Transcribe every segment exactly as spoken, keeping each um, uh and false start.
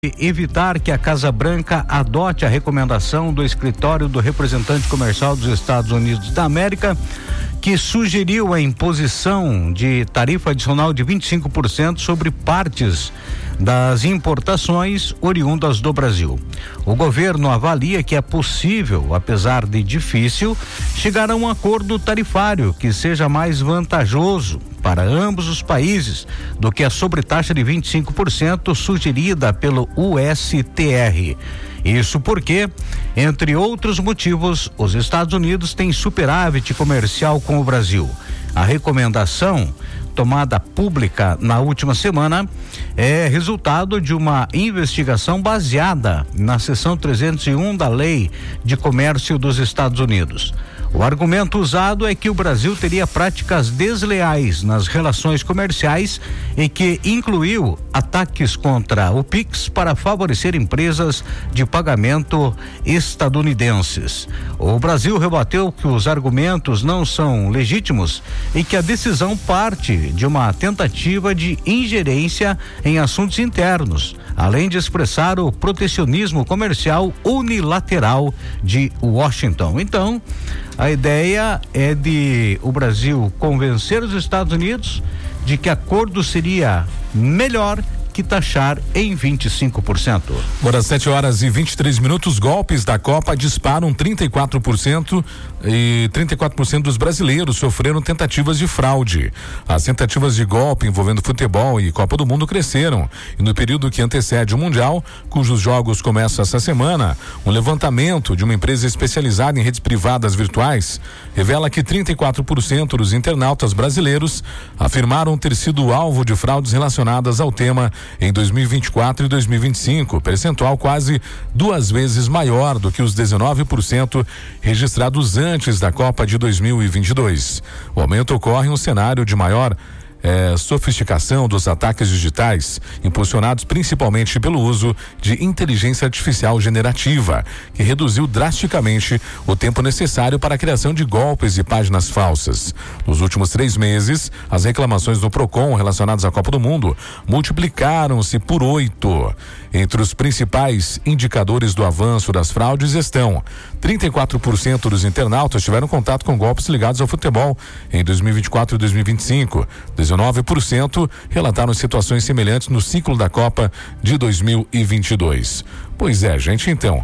evitar que a Casa Branca adote a recomendação do escritório do representante comercial dos Estados Unidos da América, que sugeriu a imposição de tarifa adicional de vinte e cinco por cento sobre partes das importações oriundas do Brasil. O governo avalia que é possível, apesar de difícil, chegar a um acordo tarifário que seja mais vantajoso para ambos os países do que a sobretaxa de vinte e cinco por cento sugerida pelo U S T R. Isso porque, entre outros motivos, os Estados Unidos têm superávit comercial com o Brasil. A recomendação, tomada pública na última semana, é resultado de uma investigação baseada na seção trezentos e um da Lei de Comércio dos Estados Unidos. O argumento usado é que o Brasil teria práticas desleais nas relações comerciais e que incluiu ataques contra o Pix para favorecer empresas de pagamento estadunidenses. O Brasil rebateu que os argumentos não são legítimos e que a decisão parte de uma tentativa de ingerência em assuntos internos, além de expressar o protecionismo comercial unilateral de Washington. Então, a ideia é de o Brasil convencer os Estados Unidos de que acordo seria melhor que taxar em vinte e cinco por cento. Agora sete horas e vinte e três minutos, golpes da Copa disparam trinta e quatro por cento e trinta e quatro por cento dos brasileiros sofreram tentativas de fraude. As tentativas de golpe envolvendo futebol e Copa do Mundo cresceram e no período que antecede o Mundial, cujos jogos começam essa semana, um levantamento de uma empresa especializada em redes privadas virtuais revela que trinta e quatro por cento dos internautas brasileiros afirmaram ter sido alvo de fraudes relacionadas ao tema em dois mil e vinte e quatro e dois mil e vinte e cinco, percentual quase duas vezes maior do que os dezenove por cento registrados antes da Copa de dois mil e vinte e dois. O aumento ocorre em um cenário de maior É, sofisticação dos ataques digitais, impulsionados principalmente pelo uso de inteligência artificial generativa, que reduziu drasticamente o tempo necessário para a criação de golpes e páginas falsas. Nos últimos três meses, as reclamações do Procon relacionadas à Copa do Mundo multiplicaram-se por oito. Entre os principais indicadores do avanço das fraudes estão: trinta e quatro por cento dos internautas tiveram contato com golpes ligados ao futebol em dois mil e vinte e quatro e dois mil e vinte e cinco. dezenove por cento relataram situações semelhantes no ciclo da Copa de dois mil e vinte e dois. Pois é, gente, então,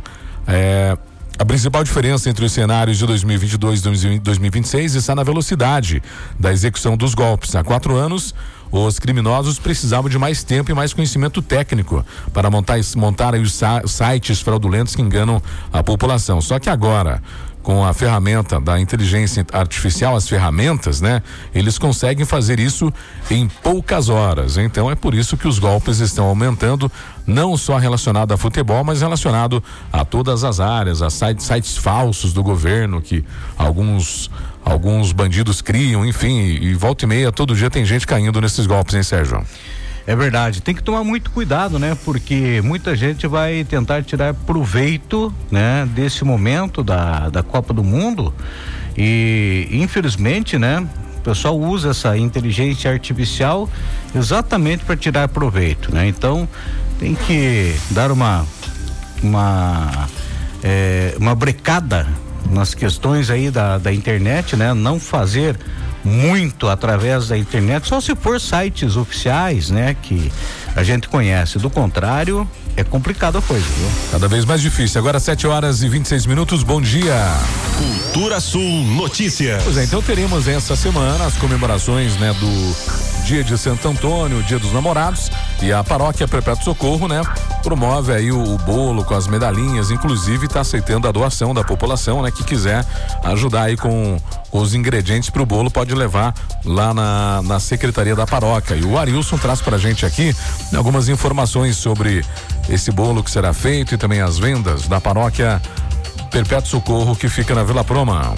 é, a principal diferença entre os cenários de dois mil e vinte e dois e dois mil e vinte e seis está na velocidade da execução dos golpes. Há quatro anos, os criminosos precisavam de mais tempo e mais conhecimento técnico para montar, montar aí os sites fraudulentos que enganam a população. Só que agora, com a ferramenta da inteligência artificial, as ferramentas, né? Eles conseguem fazer isso em poucas horas. Então é por isso que os golpes estão aumentando, não só relacionado a futebol, mas relacionado a todas as áreas, a sites, sites falsos do governo que alguns alguns bandidos criam, enfim, e, e volta e meia, todo dia tem gente caindo nesses golpes, hein, Sérgio? É verdade, tem que tomar muito cuidado, né? Porque muita gente vai tentar tirar proveito, né? Desse momento da, da Copa do Mundo e, infelizmente, né? O pessoal usa essa inteligência artificial exatamente para tirar proveito, né? Então, tem que dar uma uma é, uma brecada nas questões aí da, da internet, né? Não fazer muito através da internet, só se for sites oficiais, né? Que a gente conhece. Do contrário, é complicada a coisa, viu? Cada vez mais difícil. Agora sete horas e vinte e seis minutos, bom dia. Cultura Sul Notícias. Pois é, então teremos essa semana as comemorações, né? Do Dia de Santo Antônio, Dia dos Namorados, e a Paróquia Perpétuo Socorro, né? Promove aí o, o bolo com as medalhinhas, inclusive está aceitando a doação da população, né? Que quiser ajudar aí com os ingredientes para o bolo, pode levar lá na, na Secretaria da Paróquia. E o Arilson traz pra gente aqui algumas informações sobre esse bolo que será feito e também as vendas da Paróquia Perpétuo Socorro, que fica na Vila Proma.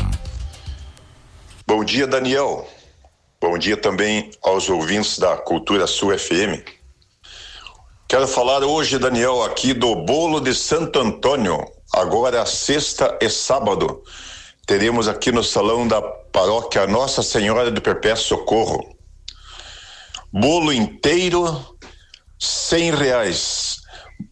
Bom dia, Daniel. Bom dia também aos ouvintes da Cultura Sul F M. Quero falar hoje, Daniel, aqui do bolo de Santo Antônio. Agora, sexta e sábado, teremos aqui no salão da Paróquia Nossa Senhora do Perpétuo Socorro. Bolo inteiro, cem reais.